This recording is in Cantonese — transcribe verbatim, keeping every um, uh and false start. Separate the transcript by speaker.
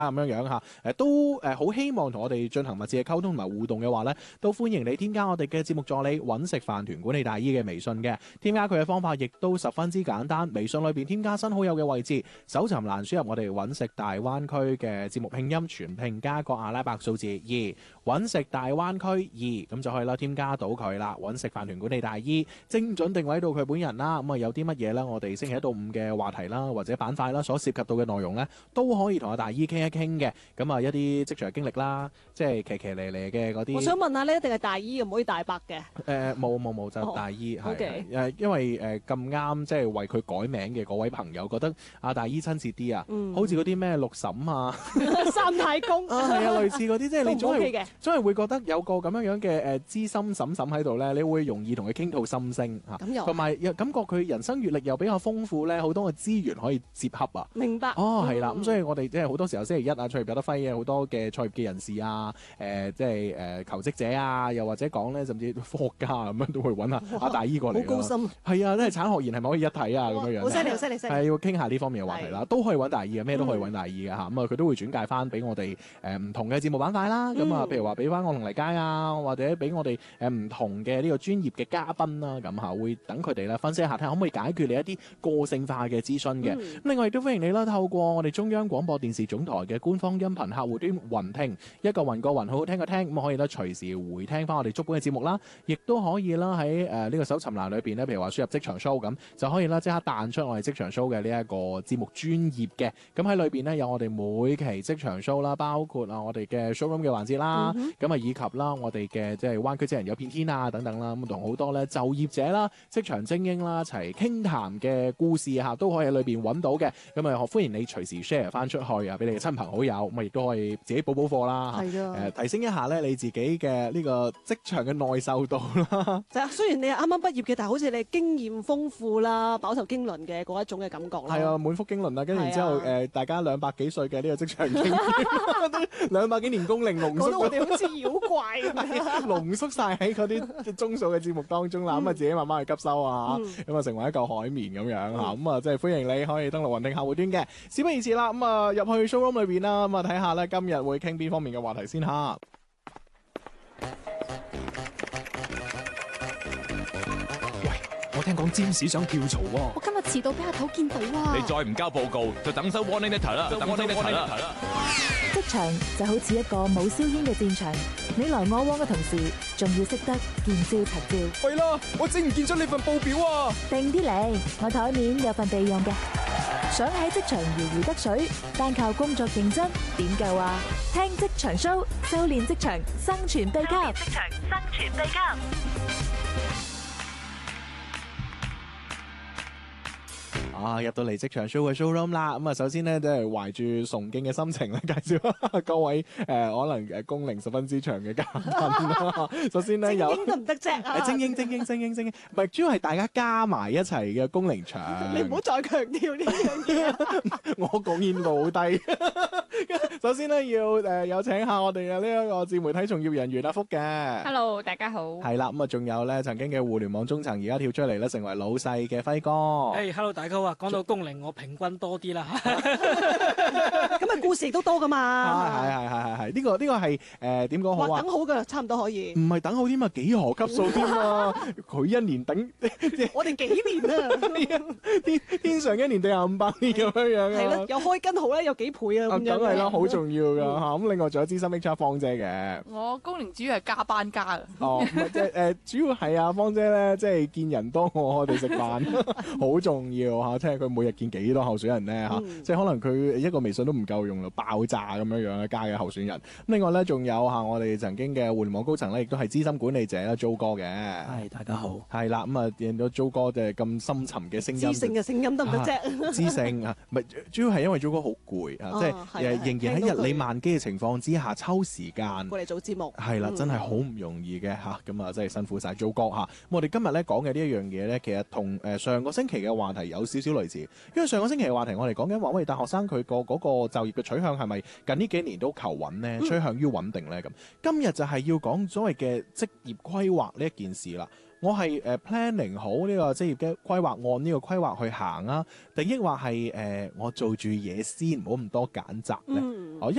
Speaker 1: 咁樣樣嚇，誒都誒好希望同我哋進行密切嘅溝通同埋互動嘅話咧，都歡迎你添加我哋嘅節目助理揾食飯團管理大姨嘅微信嘅。添加佢嘅方法亦都十分之簡單，微信裏邊添加新好友嘅位置，搜尋欄輸入我哋揾食大灣區嘅節目拼音全拼加個阿拉伯數字二，揾食大灣區二，咁就可以啦，添加到佢啦。揾食飯團管理大姨，精準定位到佢本人啦。咁啊有啲乜嘢咧，我哋星期一到五嘅話題啦，或者板塊啦，所涉及到嘅內容咧，都可以同阿大姨傾一傾嘅。咁啊一啲職場經歷啦，即係騎騎咧咧嘅嗰啲。
Speaker 2: 我想問下咧，一定係大姨，唔可以大伯嘅？
Speaker 1: 誒冇冇冇，就大姨係誒，因為誒咁啱即係為佢改名嘅嗰位朋友覺得阿大姨親切啲啊，嗯、好似嗰啲咩六嬸啊、
Speaker 2: 三太公
Speaker 1: 啊係啊，類似嗰啲，即係你總係
Speaker 2: 嘅，
Speaker 1: 總係會覺得有個咁樣樣嘅誒資深嬸嬸喺度咧，你會容易同佢傾吐心聲嚇，同埋又感覺佢人生閲歷又比較豐富咧，好多嘅資源可以接洽啊。
Speaker 2: 明白。
Speaker 1: 哦，係啦，咁、嗯、所以我哋即係好多時候星期一啊，創業有得揮嘅好多嘅創業嘅人士啊，誒、呃、即係誒、呃、求職者啊，又或者講咧，甚至科學家咁樣都會揾下阿大姨過嚟。
Speaker 2: 好高深。
Speaker 1: 係啊，即係產學研係咪可以一體啊？咁樣樣。
Speaker 2: 好犀利，好犀利，犀利。
Speaker 1: 係要傾下呢方面嘅話題啦，都可以揾大姨嘅，咩都可以揾大姨嘅嚇。咁啊，佢都會轉介翻俾我哋誒唔同嘅節目板塊啦。咁啊、嗯，譬如話俾翻我同黎佳啊，或者俾我哋誒唔同嘅呢個專業嘅嘉賓啦，咁嚇會等佢哋咧分析一下，睇下可唔可以解決你一啲個性化嘅諮詢嘅。咁、嗯、另外亦都歡迎你啦，透過我哋中央廣播電視總台嘅官方音頻客戶端雲聽，一個雲個雲，好好聽個聽，咁可以咧隨時回聽翻我哋足本嘅節目啦，亦都可以啦喺誒呢個搜尋欄裏邊咧，譬如話輸入職場 show 咁，就可以啦即刻彈出我哋職場 show 嘅呢一個節目專頁嘅。咁喺裏邊呢，有我哋每期職場 show 啦，包括啊我哋嘅 showroom 嘅環節啦，咁啊、嗯、以及啦我哋嘅即係灣區職人有片天啊等等啦，咁同好多咧就業者啦、職場精英啦一齊傾談嘅故事嚇，都可以喺裏邊揾到嘅。咁啊歡迎你隨時 share 翻出去啊，俾你嘅親朋好友，咁啊亦都可以自己補補課啦。係啊的，誒提升一下咧你自己嘅呢個職場嘅耐受度啦。就係
Speaker 2: 雖然你係啱啱畢業嘅，但係好似你經驗豐富啦、飽受經綸嘅嗰一種嘅感覺啦。
Speaker 1: 係啊，滿腹經綸啦，跟住然之後誒、呃、大家兩百幾歲嘅呢個職場經驗，兩百幾年工齡濃縮。
Speaker 2: 覺得我哋好似妖怪咁樣，
Speaker 1: 濃縮晒喺嗰啲鐘數嘅節目當中啦，咁啊、嗯、自己慢慢去吸收啊，咁啊、嗯、成為一嚿海綿咁樣嚇，咁啊即係歡迎你可以登錄雲聽客戶端嘅。事不宜遲啦，咁啊入去 showroom 裏邊啦，咁啊睇下咧今日會傾邊方面嘅話題先嚇。我聽講占士想跳槽喎，
Speaker 3: 我今日遲到俾阿頭見到啊！
Speaker 4: 你再唔交報告，就等收 warning letter 啦，就等收 warning letter 啦。
Speaker 3: 職場就好似一個冇硝煙嘅戰場，你來我往嘅同時，仲要識得見招拆招。
Speaker 4: 喂啦，我整唔見咗你份報表啊！
Speaker 3: 定啲嚟，我台面有份備用嘅。想喺職場如魚得水，單靠工作認真點夠啊？聽職場 show， 修煉職場生存秘笈。職場生存秘笈。
Speaker 1: 啊！入到嚟職場 show 嘅 showroom 啦，咁啊，首先咧都係懷住崇敬嘅心情咧，介紹各位誒、呃、可能誒工齡十分之長嘅嘉賓。首先咧有
Speaker 2: 精英得唔得啫啊？
Speaker 1: 精英精英精英精英，唔係主要係大家加埋一齊嘅工齡長。
Speaker 2: 你唔好再強調呢樣嘢。
Speaker 1: 我貢獻度好低。首先咧要誒、呃、有請下我哋嘅呢一個自媒體從業人員阿福嘅。
Speaker 5: Hello， 大家好。係
Speaker 1: 啦，咁啊仲有咧曾經嘅互聯網中層，而家跳出嚟咧成為老細嘅輝哥。
Speaker 6: 誒、hey，Hello， 大家好啊！講到工齡，我平均多啲啦。
Speaker 2: 咁啊，故事亦都多噶嘛。
Speaker 1: 係係係係係，呢個呢個係誒點講好啊？
Speaker 2: 哇，等好噶，差唔多可以。
Speaker 1: 唔係等好添啊，幾何級數添啊！佢一年等，
Speaker 2: 我哋幾年啊？
Speaker 1: 天天上一年地下五百年咁樣樣啊！
Speaker 2: 係咯，有開根號咧，有幾倍啊？咁樣。梗
Speaker 1: 係啦，好重要噶嚇。咁另外仲有資深 H R 芳姐嘅。
Speaker 5: 我工齡主要係加班加嘅。
Speaker 1: 哦，唔係即係誒，主要係啊，芳姐咧，即係見人多我哋食飯，好重要嚇。聽下佢每日見幾多候選人咧嚇，嗯、即係可能佢一個微信都唔夠用咯，爆炸咁樣樣加嘅候選人。咁另外咧，仲有嚇我哋曾經嘅互聯網高層咧，亦都係資深管理者啦，Jo 哥嘅。
Speaker 6: 係，大家好。
Speaker 1: 係啦，咁啊見到 Jo 哥就係咁深沉嘅聲音。
Speaker 2: 知性嘅聲音得唔得啫？
Speaker 1: 知性啊，唔係主要係因為 Jo 哥好攰啊，即係誒仍然喺日理萬機嘅情況之下抽時間
Speaker 2: 過嚟做節目。
Speaker 1: 係啦，
Speaker 2: 嗯、
Speaker 1: 真係好唔容易嘅嚇，咁啊真係辛苦晒 Jo 哥嚇。咁我哋今日咧講嘅呢一樣嘢咧，其實同誒上個星期嘅話題有少少類似。因為上個星期嘅話題，我哋講緊話，喂，大學生佢個嗰個就業嘅取向係咪近呢幾年都求穩呢？趨向於穩定呢？咁今日就係要講所謂嘅職業規劃呢一件事啦。 我係誒 planning 好呢個職業嘅規劃，按呢個規劃去行啊，定抑或係誒我做住嘢先，唔好咁多揀擇咧？
Speaker 2: 嗯
Speaker 1: 哦，因